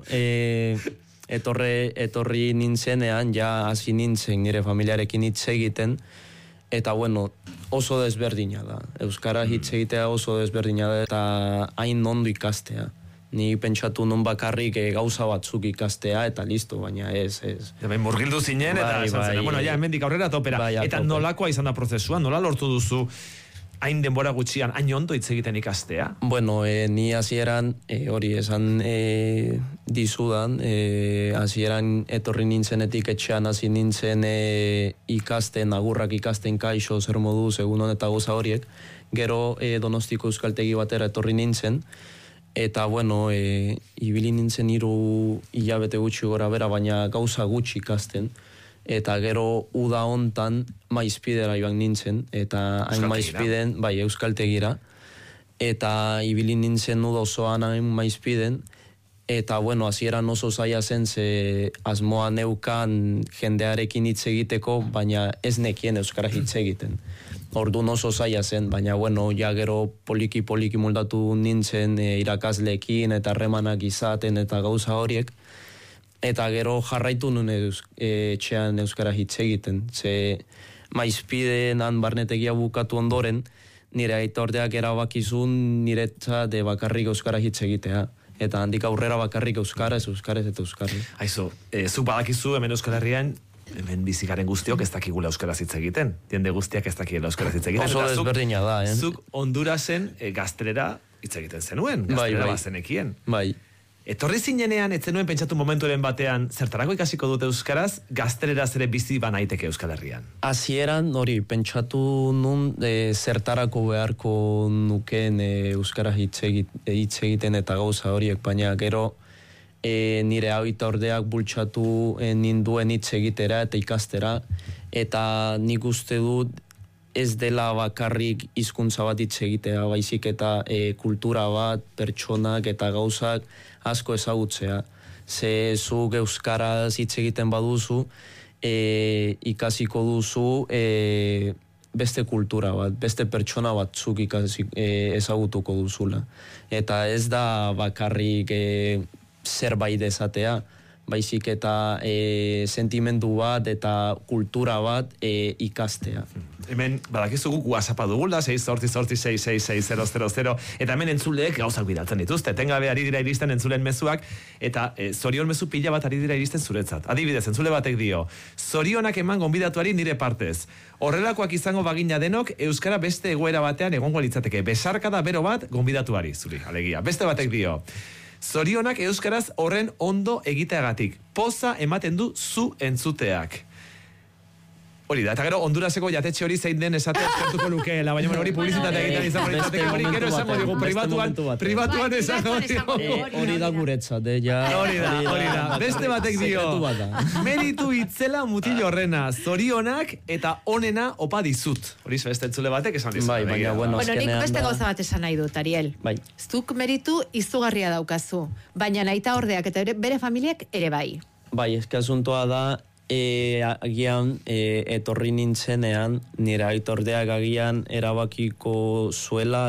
etorri nintzenean, ja hasi nintzen nire familiarekin hitz egiten, eta bueno, oso desberdina da. Euskara hitz egitea oso desberdina da, eta hain ondo ikastea. Ni pentsatu nun bakarrik gauza batzuk ikastea, eta listo, baina ez. Murgildu zinen, eta esan zen, bueno, ja, hemendik aurrera topera. Eta nolakoa izan da prozesua, nola lortu duzu hain denbora gutxian, hain ondo hitz egiten ikastea? Bueno, ni hasieran, hori esan dizudan, hasieran etorri nintzenetik etxean hasi nintzen ikasten, agurrak ikasten kaixo, zer modu, egunon eta goza horiek. Gero Donostiko euskaltegi batera etorri nintzen, eta bueno, ibili nintzen 3 hilabete gutxi gora bera, baina gauza gutxi ikasten. Eta gero uda hontan Maizpidera joan nintzen, eta hain Maizpiden, bai, euskaltegira, eta ibili nintzen uda osoan hain Maizpiden, eta bueno, hasieran oso zaila zen, ze asmoa neukan jendearekin hitz egiteko, baina ez nekien euskara hitz egiten. Orduan oso zaila zen, baina bueno, ja gero poliki moldatu nintzen irakasleekin eta harremanak izaten eta gauza horiek, eta gero jarraitu nuen etxean euskara hitz egiten. Ze Maizpidenan barnetegia bukatu ondoren, nire aitordeak erabakizun niretzat bakarrik euskara hitz egitea. Eta handik aurrera bakarrik euskaraz eta euskara. Aizu, zuk badakizu hemen Euskal Herrian, hemen bizikaren guztiok ez dakigula euskaraz hitz egiten. Jende guztiak ez dakigula euskaraz hitz egiten. Oso desberdina da, Zuk Hondurasen gaztelera hitz egiten zenuen, gaztelera bazenekien. Bai. Etorri zinenean, ez zenuen pentsatu momenturen batean, zertarako ikasiko dute euskaraz, gazteleraz ere bizi banaiteke Euskal Herrian? Hasieran hori, pentsatu nun zertarako beharko nuken euskara hitz egiten eta gauza horiek, baina gero nire abitordeak bultzatu ninduen hitz egitera eta ikastera, eta nik uste dut ez dela bakarrik hizkuntza bat hitz egitea, baizik eta kultura bat, pertsonak eta gauzak asko ezagutzea. Ze zuk euskaraz hitz egiten baduzu, ikasiko duzu beste kultura bat, beste pertsona batzuk ezagutuko duzula. Eta ez da bakarrik zerbait esatea, baizik eta sentimendu bat eta kultura bat ikastea. Hemen, badakizu guk WhatsAppa dugula, 688-666-000, eta hemen entzuleek gauzak bidaltzen dituzte. Etengabe ari dira iristen entzulen mezuak, eta zorion mezu pila bat ari dira iristen zuretzat. Adibidez, entzule batek dio, zorionak eman gonbidatuari nire partez. Horrelakoak izango bagina denok, euskara beste egoera batean egongo litzateke. Besarkada bero bat gonbidatuari, zuri, alegia. Beste batek dio, zorionak euskaraz horren ondo egiteagatik. Poza ematen du zu entzuteak. Hori da, eta gero Honduraseko jatetxe hori zein den esatea eskertuko lukeela, baina hori publizitatea egiten izango litzateke, hori gero esango digu, pribatuan esango digu. Hori da guretzat, ja. Hori da, beste batek dio, meritu itzela mutil horrena, zorionak eta onena opa dizut. Hori beste entzule batek esan dizut. Bai, baina, bueno, nik beste gauza bat esan nahi dut, Ariel. Bai. Zuk meritu izugarria daukazu, baina naita ordeak eta bere familiak ere bai. Bai, eske asuntoa da, agian etorri nintzenean, nire aitordeak agian erabakiko zuela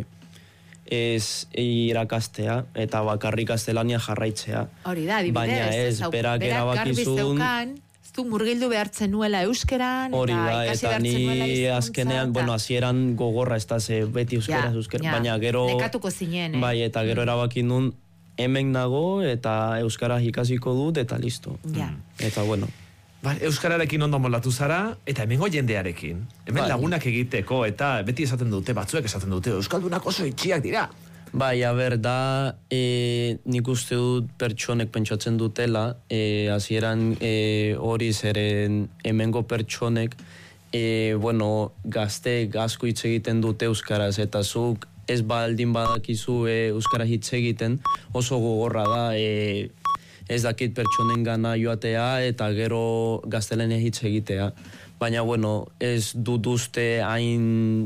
ez irakastea eta bakarrik gaztelania jarraitzea. Hori da, adibidez. Baina ez, berak erabakizun... zu murgildu behartzen nuela euskeran, hori eta ikasi behartzen nuela hizkuntza. Azkenean, bueno, hasieran gogorra ez da, beti euskera, baina gero... nekatuko zinen, Bai, eta gero erabaki nun, hemen nago eta euskara ikasiko dut eta listo. Eta bueno. Euskararekin ondo moldatu zara eta hemengo jendearekin. Hemen lagunak egiteko eta beti esaten dute, batzuek esaten dute, euskaldunak oso itxiak dira. Bai, da, nik uste dut pertsonek pentsatzen dutela, hasieran hori zeren hemengo pertsonek, bueno, gazteek asko hitz egiten dute euskaraz, eta zuk ez baldin badakizu euskara hitz egiten, oso gogorra da, ez dakit pertsonen gana joatea eta gero gaztelania hitz egitea. Baina, bueno, ez dut uste hain,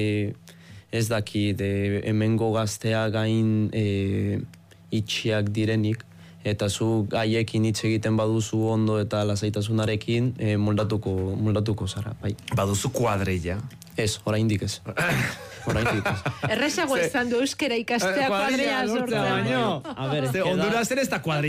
ez dakit, hemengo gazteak hain itxiak direnik, eta zu gaiekin hitz egiten baduzu ondo eta lasaitasunarekin moldatuko zara, bai. Baduzu kuadreia? Ez, oraindik ez. Erresago izan du euskera ikastea kuadreia sortzea. Hondurasen ez da kuadreia.